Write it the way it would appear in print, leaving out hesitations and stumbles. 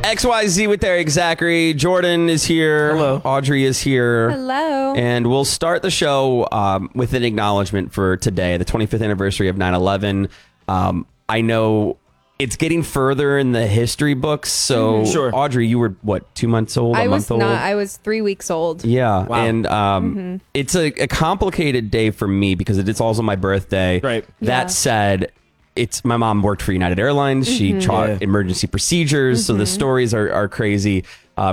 XYZ with Eric Zachary. Jordan is here. Hello. Audrey is here. Hello. And we'll start the show with an acknowledgement for today, the 25th anniversary of 9/11. I know it's getting further in the history books. So, Sure. Audrey, you were, what, 2 months old? I a was month old? not. I was 3 weeks old. Yeah. Wow. And it's a complicated day for me because it is also my birthday. Right. That Yeah. said, my mom worked for United Airlines. She taught emergency procedures. So the stories are crazy.